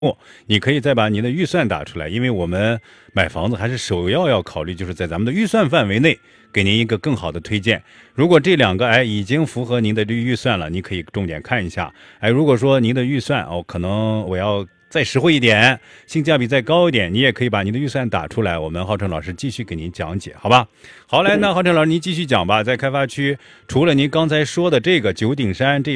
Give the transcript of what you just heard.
你可以再把您的预算打出来，因为我们买房子还是首要考虑，就是在咱们的预算范围内，给您一个更好的推荐。如果这两个已经符合您的预算了，你可以重点看一下。如果说您的预算可能我要再实惠一点，性价比再高一点，你也可以把您的预算打出来，我们浩辰老师继续给您讲解，好吧？好嘞，那浩辰老师您继续讲吧。在开发区，除了您刚才说的这个九鼎山这